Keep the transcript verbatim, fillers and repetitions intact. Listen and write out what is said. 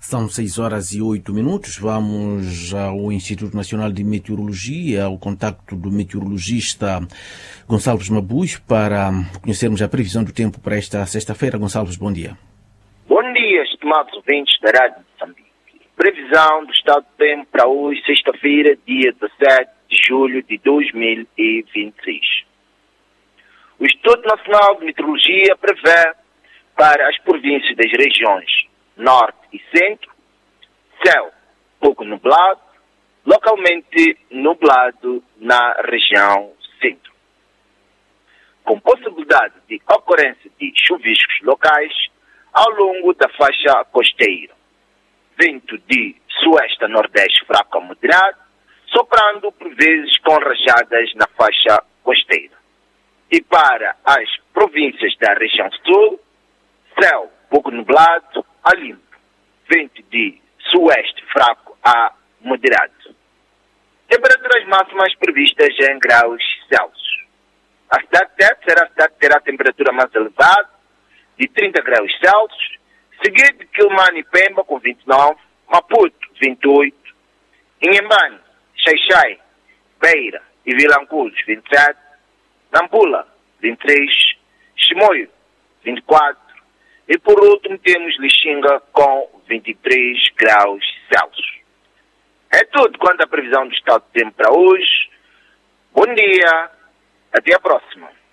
São seis horas e oito minutos. Vamos ao Instituto Nacional de Meteorologia, ao contacto do meteorologista Gonçalves Mabus, para conhecermos a previsão do tempo para esta sexta-feira. Gonçalves, bom dia. Bom dia, estimados ouvintes da Rádio de Moçambique. Previsão do estado do tempo para hoje, sexta-feira, dia dezassete de julho de dois mil e vinte e seis. O Instituto Nacional de Meteorologia prevê para as províncias das regiões Norte e Centro, céu pouco nublado, localmente nublado na região Centro, com possibilidade de ocorrência de chuviscos locais ao longo da faixa costeira. Vento de sueste a nordeste fraco a moderado, soprando por vezes com rajadas na faixa costeira. E para as províncias da região sul, céu pouco nublado a limpo, vento de sueste fraco a moderado. Temperaturas máximas previstas em graus Celsius. A cidade de Tete será a cidade que terá a temperatura mais elevada, de trinta graus Celsius, seguido de Quilmane e Pemba com vinte e nove, Maputo vinte e oito, Inhambane, Xai-Xai, Beira e Vilanculos vinte e sete, Nampula vinte e três, Chimoio vinte e quatro, e por último temos Lixinga com vinte e três graus Celsius. É tudo quanto à previsão do estado de tempo para hoje. Bom dia, até a próxima.